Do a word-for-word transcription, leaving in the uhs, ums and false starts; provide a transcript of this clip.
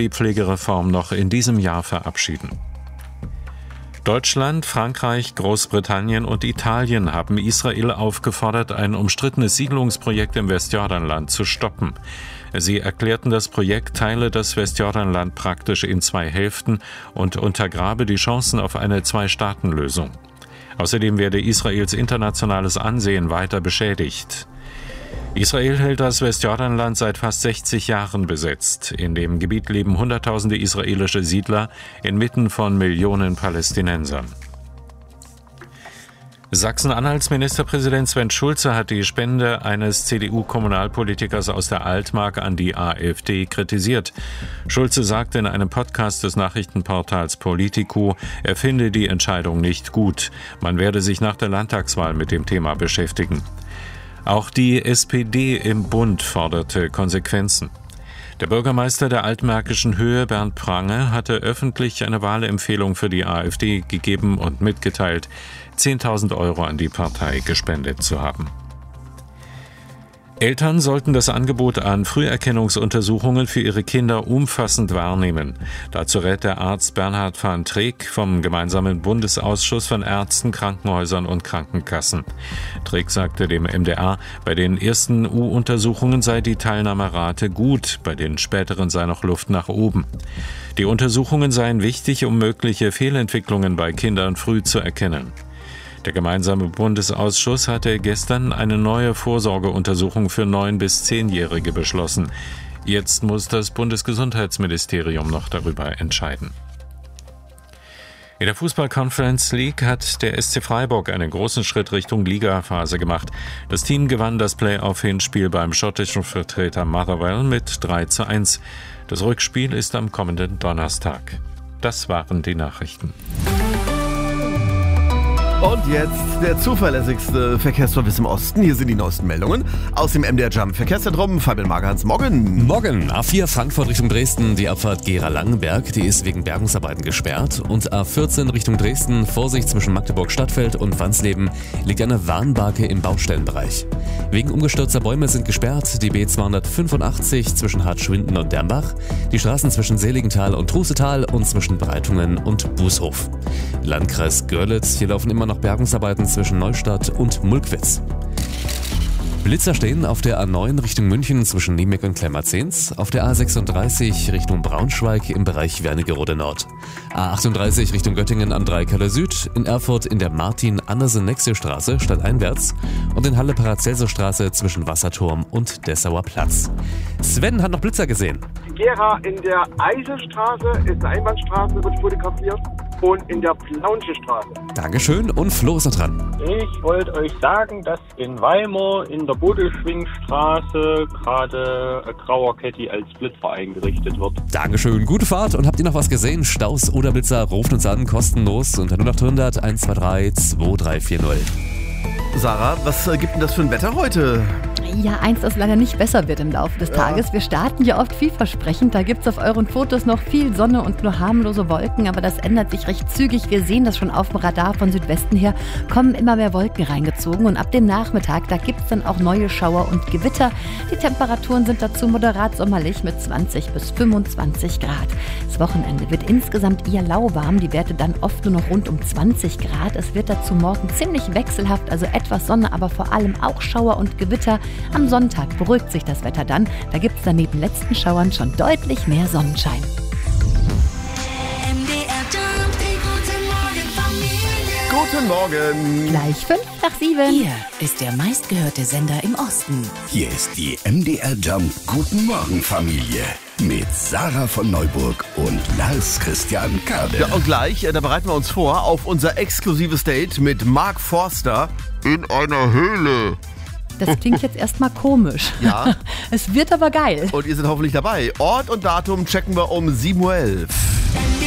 die Pflegereform noch in diesem Jahr verabschieden. Deutschland, Frankreich, Großbritannien und Italien haben Israel aufgefordert, ein umstrittenes Siedlungsprojekt im Westjordanland zu stoppen. Sie erklärten, das Projekt teile das Westjordanland praktisch in zwei Hälften und untergrabe die Chancen auf eine Zwei-Staaten-Lösung. Außerdem werde Israels internationales Ansehen weiter beschädigt. Israel hält das Westjordanland seit fast sechzig Jahren besetzt. In dem Gebiet leben Hunderttausende israelische Siedler inmitten von Millionen Palästinensern. Sachsen-Anhalts Ministerpräsident Sven Schulze hat die Spende eines C D U-Kommunalpolitikers aus der Altmark an die AfD kritisiert. Schulze sagte in einem Podcast des Nachrichtenportals Politico, er finde die Entscheidung nicht gut. Man werde sich nach der Landtagswahl mit dem Thema beschäftigen. Auch die S P D im Bund forderte Konsequenzen. Der Bürgermeister der Altmärkischen Höhe, Bernd Prange, hatte öffentlich eine Wahlempfehlung für die AfD gegeben und mitgeteilt, zehntausend Euro an die Partei gespendet zu haben. Eltern sollten das Angebot an Früherkennungsuntersuchungen für ihre Kinder umfassend wahrnehmen. Dazu rät der Arzt Bernhard van Treek vom gemeinsamen Bundesausschuss von Ärzten, Krankenhäusern und Krankenkassen. Treek sagte dem M D R, bei den ersten U-Untersuchungen sei die Teilnahmerate gut, bei den späteren sei noch Luft nach oben. Die Untersuchungen seien wichtig, um mögliche Fehlentwicklungen bei Kindern früh zu erkennen. Der gemeinsame Bundesausschuss hatte gestern eine neue Vorsorgeuntersuchung für neun- bis zehnjährige beschlossen. Jetzt muss das Bundesgesundheitsministerium noch darüber entscheiden. In der Fußball-Conference League hat der S C Freiburg einen großen Schritt Richtung Ligaphase gemacht. Das Team gewann das Play-off-Hinspiel beim schottischen Vertreter Motherwell mit drei zu eins. Das Rückspiel ist am kommenden Donnerstag. Das waren die Nachrichten. Und jetzt der zuverlässigste Verkehrsservice im Osten. Hier sind die neuesten Meldungen aus dem M D R Jump Verkehrszentrum. Fabian Magerhans, morgen. Morgen. A vier Frankfurt Richtung Dresden, die Abfahrt Gera-Langenberg, die ist wegen Bergungsarbeiten gesperrt. Und A vierzehn Richtung Dresden, Vorsicht zwischen Magdeburg-Stadtfeld und Wansleben, liegt eine Warnbarke im Baustellenbereich. Wegen umgestürzter Bäume sind gesperrt die B zweihundertfünfundachtzig zwischen Hartschwinden und Dernbach, die Straßen zwischen Seligenthal und Trußetal und zwischen Breitungen und Bußhof. Landkreis Görlitz, hier laufen immer noch Bergungsarbeiten zwischen Neustadt und Mulkwitz. Blitzer stehen auf der A neun Richtung München zwischen Niemeck und Klemmerzens, auf der A sechsunddreißig Richtung Braunschweig im Bereich Wernigerode Nord, A achtunddreißig Richtung Göttingen am Dreikalle Süd, in Erfurt in der Martin-Andersen-Nexel-Straße stadteinwärts und in Halle-Paracelso-Straße zwischen Wasserturm und Dessauer Platz. Sven hat noch Blitzer gesehen. Gera in der Eiselstraße ist eine Einbahnstraße, wird fotografiert. Und in der Plaunsche Straße. Dankeschön und Flo ist noch dran. Ich wollte euch sagen, dass in Weimar in der Bodelschwingstraße gerade ein grauer Caddy als Blitzer eingerichtet wird. Dankeschön, gute Fahrt. Und habt ihr noch was gesehen? Staus oder Blitzer, ruft uns an, kostenlos unter null acht hundert eins zwei drei zwei drei vier null. Sarah, was äh, gibt denn das für ein Wetter heute? Ja, eins, das leider nicht besser wird im Laufe des Tages. Ja. Wir starten ja oft vielversprechend. Da gibt es auf euren Fotos noch viel Sonne und nur harmlose Wolken. Aber das ändert sich recht zügig. Wir sehen das schon auf dem Radar von Südwesten her. Kommen immer mehr Wolken reingezogen. Und ab dem Nachmittag, da gibt es dann auch neue Schauer und Gewitter. Die Temperaturen sind dazu moderat sommerlich mit zwanzig bis fünfundzwanzig Grad. Das Wochenende wird insgesamt eher lauwarm. Die Werte dann oft nur noch rund um zwanzig Grad. Es wird dazu morgen ziemlich wechselhaft. Also etwas Sonne, aber vor allem auch Schauer und Gewitter. Am Sonntag beruhigt sich das Wetter dann. Da gibt es dann neben letzten Schauern schon deutlich mehr Sonnenschein. Guten Morgen. Gleich fünf nach sieben. Hier ist der meistgehörte Sender im Osten. Hier ist die M D R Jump Guten Morgen Familie mit Sarah von Neuburg und Lars Christian Kade. Ja, und gleich, äh, da bereiten wir uns vor auf unser exklusives Date mit Mark Forster in einer Höhle. Das klingt jetzt erstmal komisch. Ja. Es wird aber geil. Und ihr seid hoffentlich dabei. Ort und Datum checken wir um sieben Uhr elf.